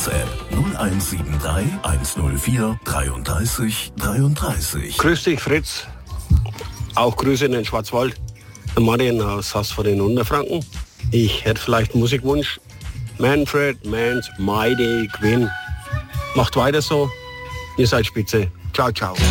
WhatsApp 0173 104 33 33. Grüß dich, Fritz. Auch Grüße in den Schwarzwald. Der Martin aus Hass vor den Unterfranken. Ich hätte vielleicht einen Musikwunsch. Manfred Mann's My Day Quinn. Macht weiter so. Ihr seid spitze. Ciao, ciao.